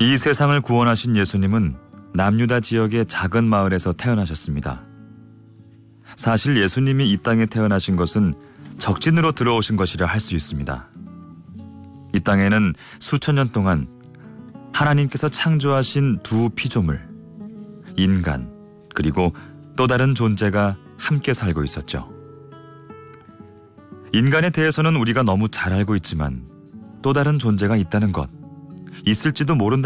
이 세상을 구원하신 예수님은 남유다 지역의 작은 마을에서 태어나셨습니다. 사실 예수님이 이 땅에 태어나신 것은 적진으로 들어오신 것이라 할 수 있습니다. 이 땅에는 수천 년 동안 하나님께서 창조하신 두 피조물, 인간 그리고 또 다른 존재가 함께 살고 있었죠. 인간에 대해서는 우리가 너무 잘 알고 있지만 또 다른 존재가 있다는 것, 있을지도 모른다는